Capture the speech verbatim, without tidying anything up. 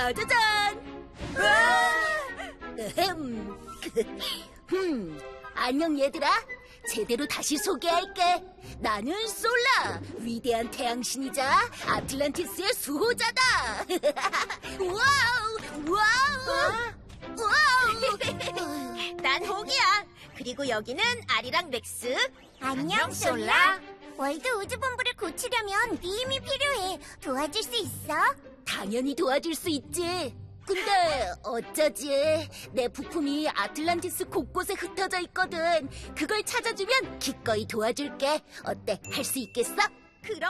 짜자잔! 으흠. 흠, 안녕 얘들아. 제대로 다시 소개할게. 나는 솔라, 위대한 태양신이자 아틀란티스의 수호자다. 와우, 와우, 와우. 난 호기야. 그리고 여기는 아리랑 맥스. 안녕, 솔라. 월드 우주본부를 고치려면 네 힘이 필요해. 도와줄 수 있어? 당연히 도와줄 수 있지. 근데 어쩌지? 내 부품이 아틀란티스 곳곳에 흩어져 있거든. 그걸 찾아주면 기꺼이 도와줄게. 어때? 할 수 있겠어?